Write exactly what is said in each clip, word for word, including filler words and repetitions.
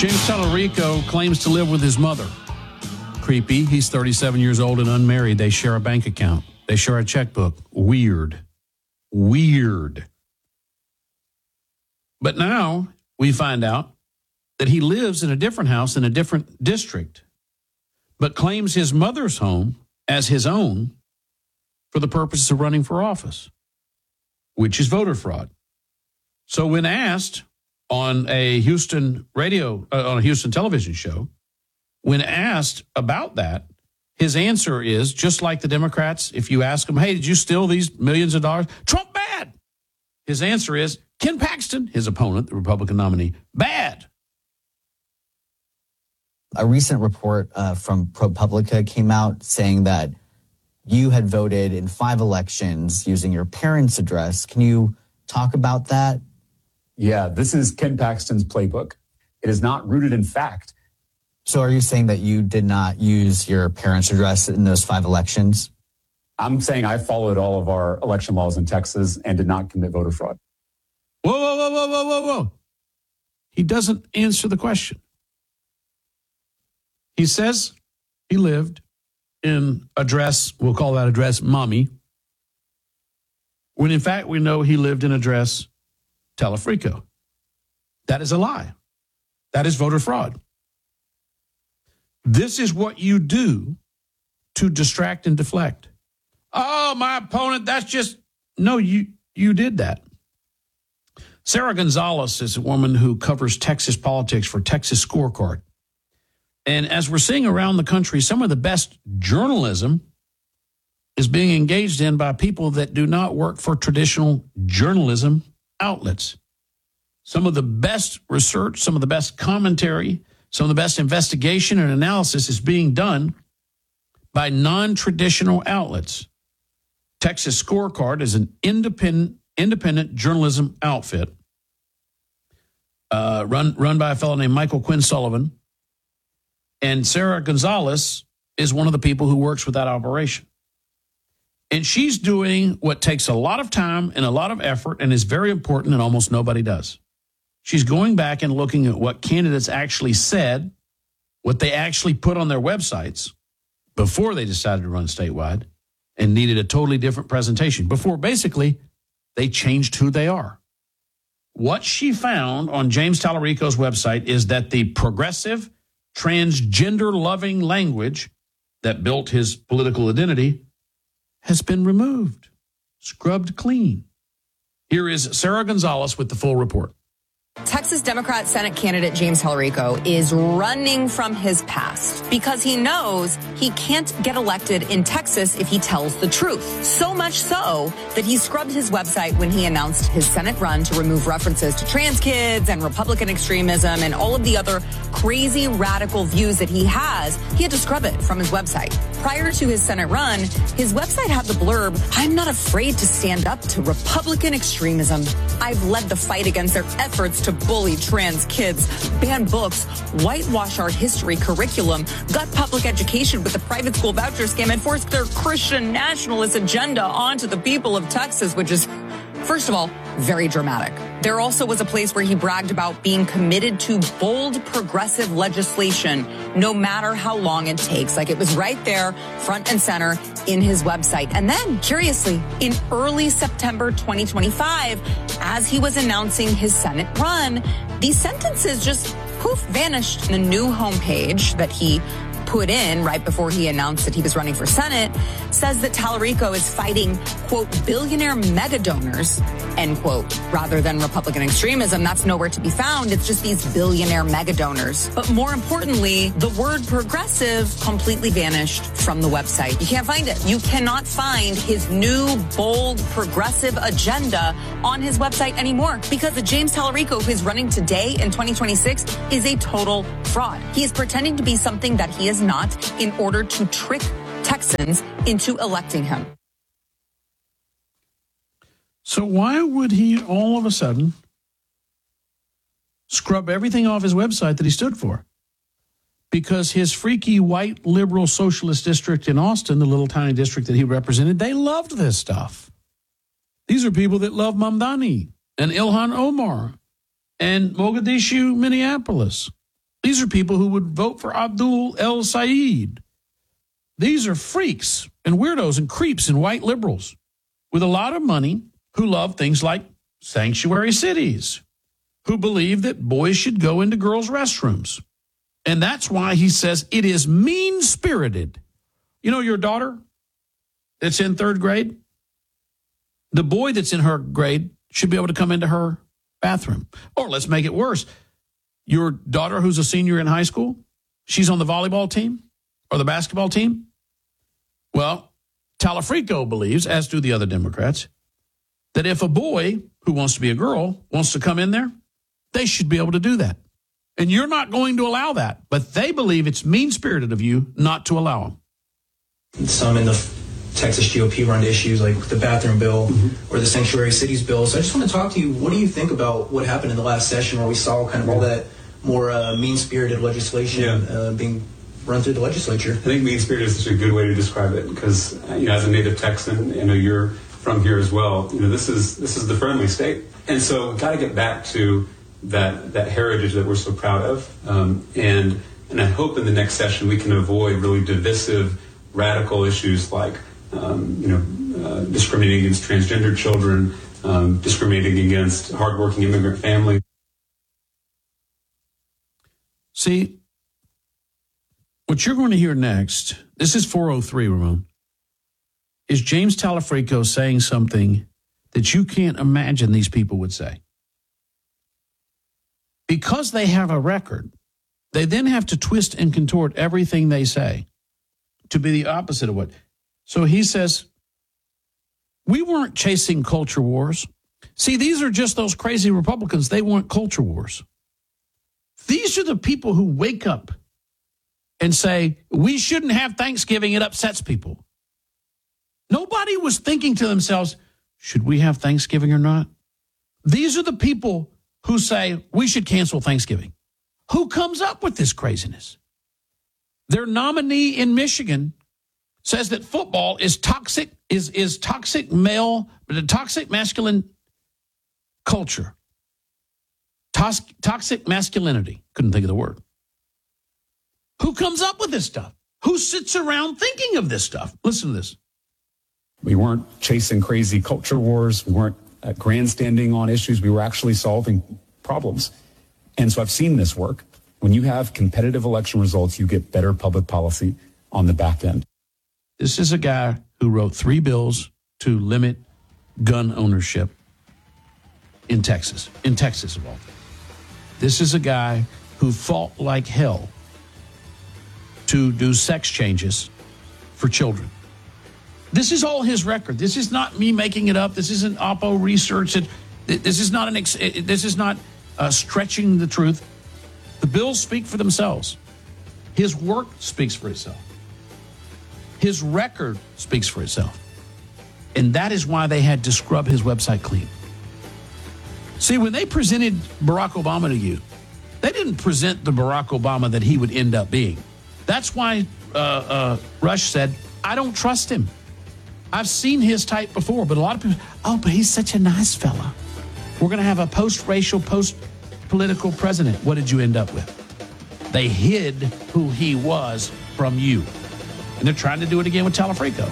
James Tallarico claims to live with his mother. Creepy. He's thirty-seven years old and unmarried. They share a bank account. They share a checkbook. Weird. Weird. But now we find out that he lives in a different house in a different district, but claims his mother's home as his own for the purposes of running for office, which is voter fraud. So when asked on a Houston radio, uh, on a Houston television show, when asked about that, his answer is, just like the Democrats, if you ask them, hey, did you steal these millions of dollars? Trump, bad. His answer is, Ken Paxton, his opponent, the Republican nominee, bad. A recent report uh, from ProPublica came out saying that you had voted in five elections using your parents' address. Can you talk about that? Yeah, this is Ken Paxton's playbook. It is not rooted in fact. So are you saying that you did not use your parents' address in those five elections? I'm saying I followed all of our election laws in Texas and did not commit voter fraud. Whoa, whoa, whoa, whoa, whoa, whoa, whoa. He doesn't answer the question. He says he lived in address, we'll call that address Mommy, when in fact we know he lived in address Tallarico. That is a lie. That is voter fraud. This is what you do to distract and deflect. Oh, my opponent, that's just, no, you you did that. Sarah Gonzalez is a woman who covers Texas politics for Texas Scorecard. And as we're seeing around the country, some of the best journalism is being engaged in by people that do not work for traditional journalism outlets. Some of the best research, some of the best commentary, some of the best investigation and analysis is being done by non-traditional outlets. Texas Scorecard is an independent independent journalism outfit uh, run run by a fellow named Michael Quinn Sullivan. And Sarah Gonzalez is one of the people who works with that operation. And she's doing what takes a lot of time and a lot of effort and is very important and almost nobody does. She's going back and looking at what candidates actually said, what they actually put on their websites before they decided to run statewide and needed a totally different presentation, before basically they changed who they are. What she found on James Tallarico's website is that the progressive, transgender-loving language that built his political identity has been removed, scrubbed clean. Here is Sarah Gonzalez with the full report. Texas Democrat Senate candidate James Tallarico is running from his past because he knows he can't get elected in Texas if he tells the truth. So much so that he scrubbed his website when he announced his Senate run to remove references to trans kids and Republican extremism and all of the other crazy radical views that he has. He had to scrub it from his website. Prior to his Senate run, his website had the blurb, "I'm not afraid to stand up to Republican extremism. I've led the fight against their efforts to bully trans kids, ban books, whitewash our history curriculum, gut public education with the private school voucher scam, and force their Christian nationalist agenda onto the people of Texas," which is, first of all, very dramatic. There also was a place where he bragged about being committed to bold progressive legislation, no matter how long it takes. Like, it was right there, front and center in his website. And then, curiously, in early September twenty twenty-five, as he was announcing his Senate run, these sentences just poof, vanished. The new homepage that he put in right before he announced that he was running for Senate says that Tallarico is fighting, quote, billionaire mega donors, end quote, rather than Republican extremism. That's nowhere to be found. It's just these billionaire mega donors. But more importantly, the word progressive completely vanished from the website. You can't find it. You cannot find his new, bold, progressive agenda on his website anymore because the James Tallarico who is running today in twenty twenty-six is a total fraud. He is pretending to be something that he is not in order to trick Texans into electing him. So why would he all of a sudden scrub everything off his website that he stood for? Because his freaky white liberal socialist district in Austin, the little tiny district that he represented, they loved this stuff. These are people that love Mamdani and Ilhan Omar and Mogadishu, Minneapolis. These are people who would vote for Abdul El Sayed. These are freaks and weirdos and creeps and white liberals with a lot of money who love things like sanctuary cities, who believe that boys should go into girls' restrooms. And that's why he says it is mean-spirited. You know your daughter that's in third grade? The boy that's in her grade should be able to come into her bathroom. Or let's make it worse. Your daughter who's a senior in high school, she's on the volleyball team or the basketball team. Well, Talafrico believes, as do the other Democrats, that if a boy who wants to be a girl wants to come in there, they should be able to do that. And you're not going to allow that. But they believe it's mean-spirited of you not to allow them. Some in the Texas G O P run issues like the bathroom bill mm-hmm. or the sanctuary cities bill. So I just want to talk to you. What do you think about what happened in the last session where we saw kind of all that more uh, mean-spirited legislation yeah. uh, being run through the legislature? I think mean-spirited is such a good way to describe it because, you know, as a native Texan, you know, you're from here as well. You know, this is this is the friendly state, and so we've got to get back to that that heritage that we're so proud of. Um, and and I hope in the next session we can avoid really divisive, radical issues like um, you know uh, discriminating against transgender children, um, discriminating against hardworking immigrant families. See, what you're going to hear next, this is four oh three, Ramon, is James Talafrico saying something that you can't imagine these people would say. Because they have a record, they then have to twist and contort everything they say to be the opposite of what. So he says, we weren't chasing culture wars. See, these are just those crazy Republicans. They want culture wars. These are the people who wake up and say, we shouldn't have Thanksgiving. It upsets people. Nobody was thinking to themselves, should we have Thanksgiving or not? These are the people who say we should cancel Thanksgiving. Who comes up with this craziness? Their nominee in Michigan says that football is toxic, is, is toxic male, but a toxic masculine culture. Tos- toxic masculinity. Couldn't think of the word. Who comes up with this stuff? Who sits around thinking of this stuff? Listen to this. We weren't chasing crazy culture wars. We weren't uh, grandstanding on issues. We were actually solving problems. And so I've seen this work. When you have competitive election results, you get better public policy on the back end. This is a guy who wrote three bills to limit gun ownership in Texas, in Texas of all things. This is a guy who fought like hell to do sex changes for children. This is all his record. This is not me making it up. This isn't Oppo research. It, this is not an. Ex, this is not uh, stretching the truth. The bills speak for themselves. His work speaks for itself. His record speaks for itself. And that is why they had to scrub his website clean. See, when they presented Barack Obama to you, they didn't present the Barack Obama that he would end up being. That's why uh, uh, Rush said, I don't trust him. I've seen his type before, but a lot of people, oh, but he's such a nice fella. We're going to have a post-racial, post-political president. What did you end up with? They hid who he was from you. And they're trying to do it again with Talafrico.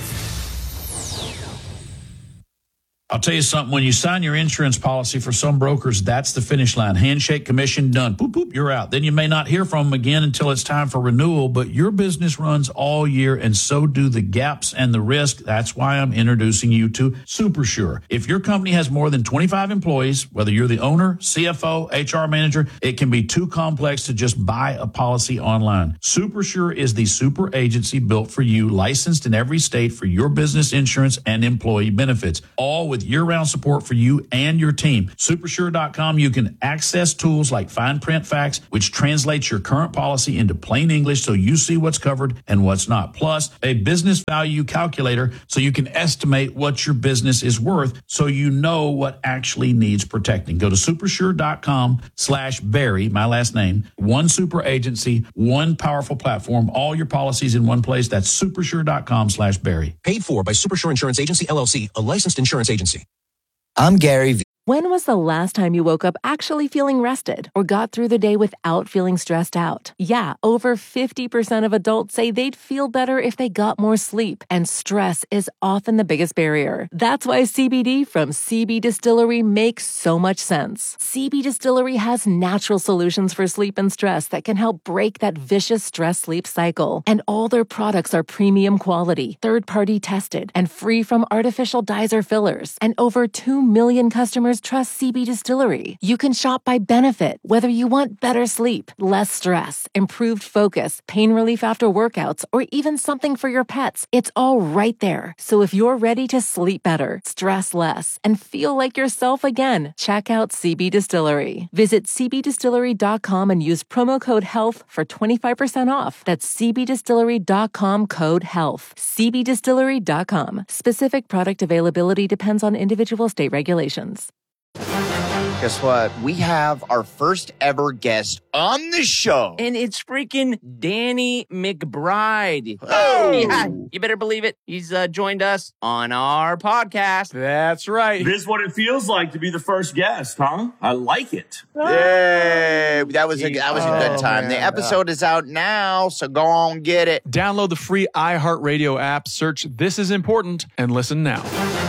I'll tell you something. When you sign your insurance policy for some brokers, that's the finish line. Handshake, commission, done. Boop, boop, you're out. Then you may not hear from them again until it's time for renewal, but your business runs all year, and so do the gaps and the risk. That's why I'm introducing you to SuperSure. If your company has more than twenty-five employees, whether you're the owner, C F O, H R manager, it can be too complex to just buy a policy online. SuperSure is the super agency built for you, licensed in every state for your business insurance and employee benefits, all with year-round support for you and your team. Supersure dot com, you can access tools like fine print facts, which translates your current policy into plain English so you see what's covered and what's not. Plus, a business value calculator so you can estimate what your business is worth so you know what actually needs protecting. Go to supersure dot com slash Barry, my last name, one super agency, one powerful platform, all your policies in one place. That's supersure dot com slash Barry. Paid for by Supersure Insurance Agency, L L C, a licensed insurance agency. I'm Gary V. When was the last time you woke up actually feeling rested or got through the day without feeling stressed out? Yeah, over fifty percent of adults say they'd feel better if they got more sleep, and stress is often the biggest barrier. That's why C B D from C B Distillery makes so much sense. C B Distillery has natural solutions for sleep and stress that can help break that vicious stress-sleep cycle. And all their products are premium quality, third-party tested, and free from artificial dyes or fillers. And over two million customers trust C B Distillery. You can shop by benefit, whether you want better sleep, less stress, improved focus, pain relief after workouts, or even something for your pets. It's all right there. So if you're ready to sleep better, stress less, and feel like yourself again, check out C B Distillery. Visit c b distillery dot com and use promo code HEALTH for twenty-five percent off. That's c b distillery dot com code HEALTH. c b distillery dot com. Specific product availability depends on individual state regulations. Guess what? We have our first ever guest on the show. And it's freaking Danny McBride. Oh! Yeah, you better believe it. He's uh, joined us on our podcast. That's right. This is what it feels like to be the first guest, huh? I like it. Yay! That was a, that was a good time. Oh, the man. episode is out now, so go on, get it. Download the free iHeartRadio app, search This Is Important, and listen now.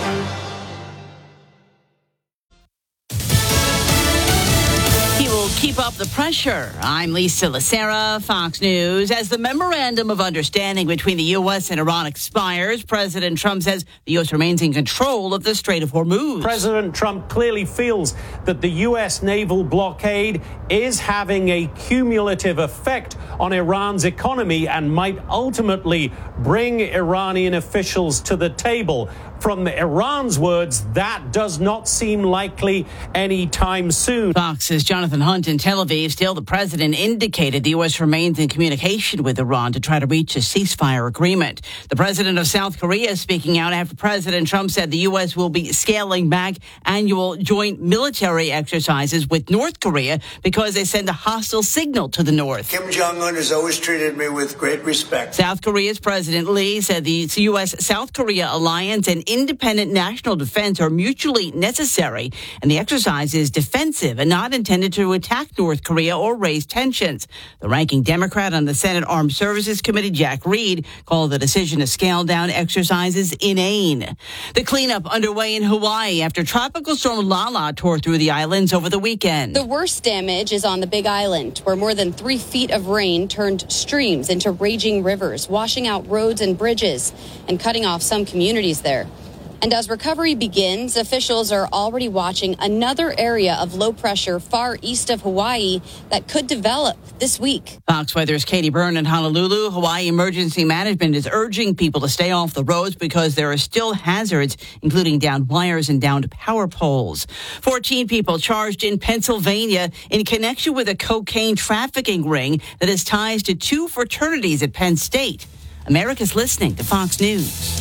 Keep up the pressure. I'm Lisa Lacera, Fox News. As the memorandum of understanding between the U S and Iran expires, President Trump says the U S remains in control of the Strait of Hormuz. President Trump clearly feels that the U S naval blockade is having a cumulative effect on Iran's economy and might ultimately bring Iranian officials to the table. From Iran's words, that does not seem likely anytime soon. Fox's Jonathan Hunt in Tel Aviv. Still, the president indicated the U S remains in communication with Iran to try to reach a ceasefire agreement. The president of South Korea is speaking out after President Trump said the U S will be scaling back annual joint military exercises with North Korea because they send a hostile signal to the North. Kim Jong-un has always treated me with great respect. South Korea's President Lee said the U S-South Korea alliance and independent national defense are mutually necessary, and the exercise is defensive and not intended to attack North Korea or raise tensions. The ranking Democrat on the Senate Armed Services Committee, Jack Reed, called the decision to scale down exercises inane. The cleanup underway in Hawaii after Tropical Storm Lala tore through the islands over the weekend. The worst damage is on the Big Island, where more than three feet of rain turned streams into raging rivers, washing out roads and bridges and cutting off some communities there. And as recovery begins, officials are already watching another area of low pressure far east of Hawaii that could develop this week. Fox Weather's Katie Byrne in Honolulu. Hawaii Emergency Management is urging people to stay off the roads because there are still hazards, including downed wires and downed power poles. fourteen people charged in Pennsylvania in connection with a cocaine trafficking ring that has ties to two fraternities at Penn State. America's listening to Fox News.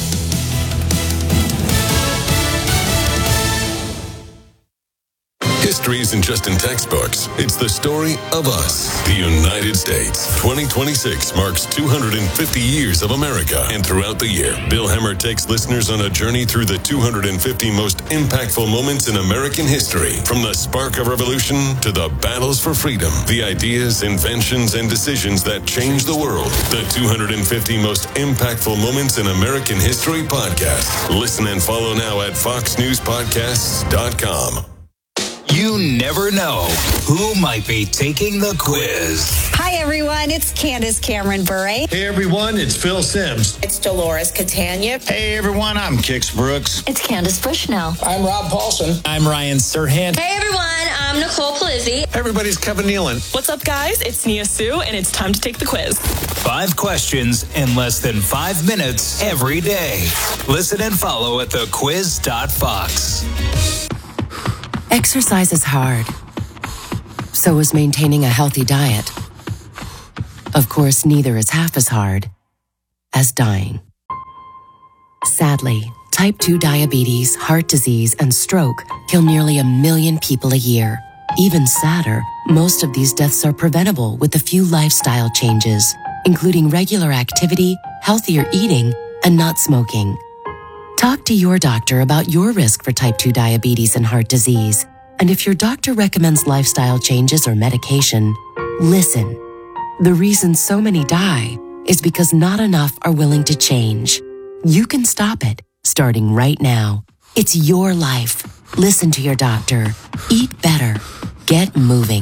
History isn't just in textbooks. It's the story of us, the United States. twenty twenty-six marks two hundred fifty years of America. And throughout the year, Bill Hemmer takes listeners on a journey through the two hundred fifty most impactful moments in American history. From the spark of revolution to the battles for freedom, the ideas, inventions, and decisions that changed the world. The two hundred fifty most impactful moments in American history podcast. Listen and follow now at fox news podcasts dot com. You never know who might be taking the quiz. Hi, everyone. It's Candace Cameron Bure. Hey, everyone. It's Phil Sims. It's Dolores Catania. Hey, everyone. I'm Kix Brooks. It's Candace Bushnell. I'm Rob Paulson. I'm Ryan Serhant. Hey, everyone. I'm Nicole Palizzi. Hey, everybody. It's Kevin Nealon. What's up, guys? It's Nia Sue, and it's time to take the quiz. Five questions in less than five minutes every day. Listen and follow at the quiz dot fox. Exercise is hard. So is maintaining a healthy diet. Of course, neither is half as hard as dying. Sadly, type two diabetes, heart disease, and stroke kill nearly a million people a year. Even sadder, most of these deaths are preventable with a few lifestyle changes, including regular activity, healthier eating, and not smoking. Talk to your doctor about your risk for type two diabetes and heart disease. And if your doctor recommends lifestyle changes or medication, listen. The reason so many die is because not enough are willing to change. You can stop it, starting right now. It's your life. Listen to your doctor. Eat better. Get moving.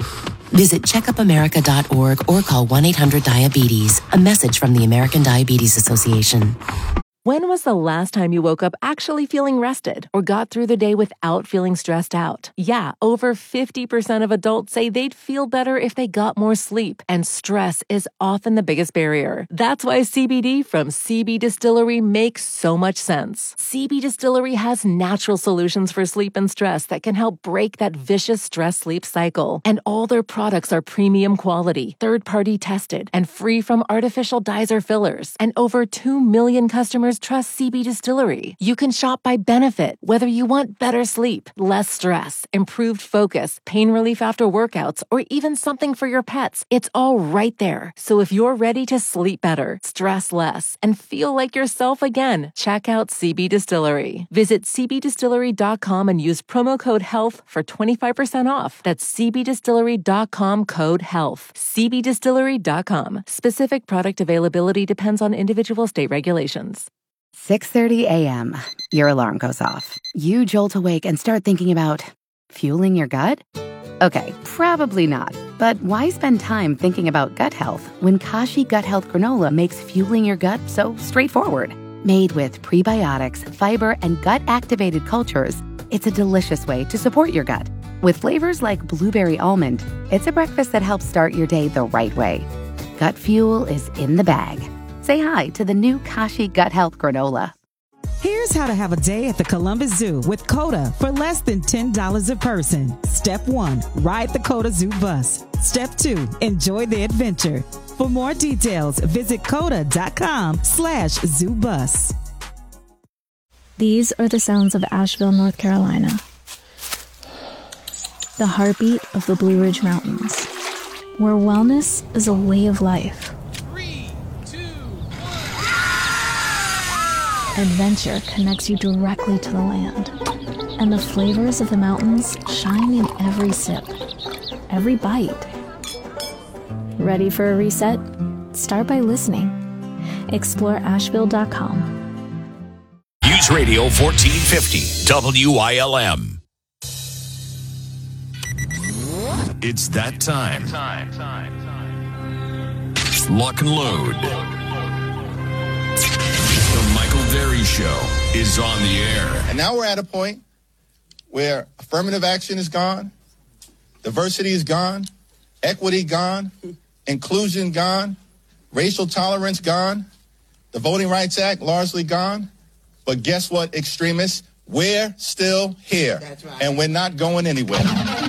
Visit checkup america dot org or call one eight hundred diabetes. A message from the American Diabetes Association. When was the last time you woke up actually feeling rested or got through the day without feeling stressed out? Yeah, over fifty percent of adults say they'd feel better if they got more sleep, and stress is often the biggest barrier. That's why C B D from C B Distillery makes so much sense. C B Distillery has natural solutions for sleep and stress that can help break that vicious stress-sleep cycle. And all their products are premium quality, third-party tested, and free from artificial dyes or fillers. And over two million customers trust C B Distillery. You can shop by benefit, whether you want better sleep, less stress, improved focus, pain relief after workouts, or even something for your pets. It's all right there. So if you're ready to sleep better, stress less, and feel like yourself again, check out C B Distillery. Visit c b distillery dot com and use promo code HEALTH for twenty-five percent off. That's c b distillery dot com code HEALTH. c b distillery dot com. Specific product availability depends on individual state regulations. six thirty a.m. Your alarm goes off. You jolt awake and start thinking about fueling your gut? Okay, probably not. But why spend time thinking about gut health when Kashi Gut Health Granola makes fueling your gut so straightforward? Made with prebiotics, fiber, and gut-activated cultures, it's a delicious way to support your gut. With flavors like blueberry almond, it's a breakfast that helps start your day the right way. Gut fuel is in the bag. Say hi to the new Kashi Gut Health Granola. Here's how to have a day at the Columbus Zoo with CODA for less than ten dollars a person. Step one, ride the CODA Zoo bus. Step two, enjoy the adventure. For more details, visit coda.com slash zoo bus. These are the sounds of Asheville, North Carolina. The heartbeat of the Blue Ridge Mountains, where wellness is a way of life. Adventure connects you directly to the land, and the flavors of the mountains shine in every sip, every bite. Ready for a reset? Start by listening. Explore asheville dot com. News Radio fourteen fifty, W I L M. It's that time. time, time, time. Lock and load. The Michael Derry Show is on the air. And now we're at a point where affirmative action is gone, diversity is gone, equity gone, inclusion gone, racial tolerance gone, the Voting Rights Act largely gone. But guess what, extremists? We're still here. That's right. And we're not going anywhere.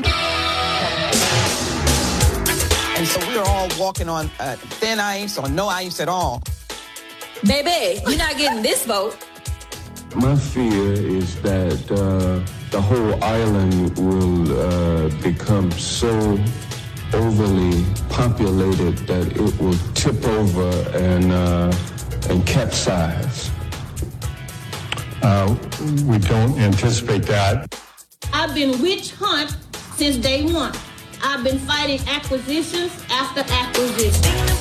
And so we're all walking on uh, thin ice or no ice at all. Baby, you're not getting this vote. My fear is that uh, the whole island will uh, become so overly populated that it will tip over and uh, and capsize. Uh, we don't anticipate that. I've been witch hunt since day one. I've been fighting acquisitions after acquisitions.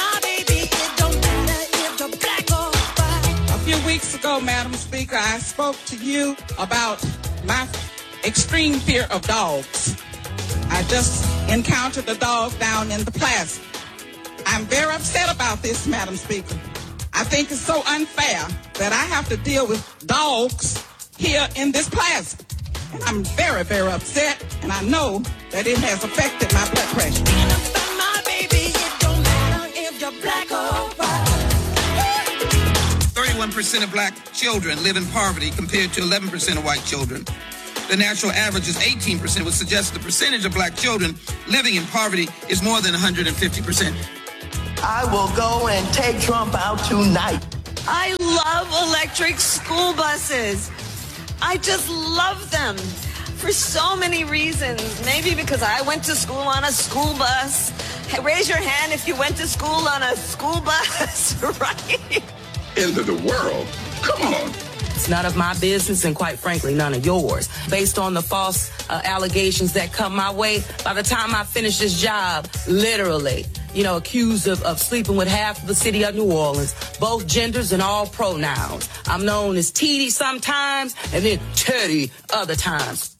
A few weeks ago, Madam Speaker, I spoke to you about my extreme fear of dogs. I just encountered a dog down in the plaza. I'm very upset about this, Madam Speaker. I think it's so unfair that I have to deal with dogs here in this plaza. And I'm very, very upset, and I know that it has affected my blood pressure. My baby, it don't matter if you're black or white. thirty-one percent of black children live in poverty compared to eleven percent of white children. The national average is eighteen percent, which suggests the percentage of black children living in poverty is more than one hundred fifty percent. I will go and take Trump out tonight. I love electric school buses. I just love them for so many reasons. Maybe because I went to school on a school bus. Hey, raise your hand if you went to school on a school bus, right? End of the world? Come on. It's none of my business and, quite frankly, none of yours. Based on the false uh, allegations that come my way, by the time I finish this job, literally, you know, accused of, of sleeping with half of the city of New Orleans, both genders and all pronouns. I'm known as T D sometimes and then Teddy other times.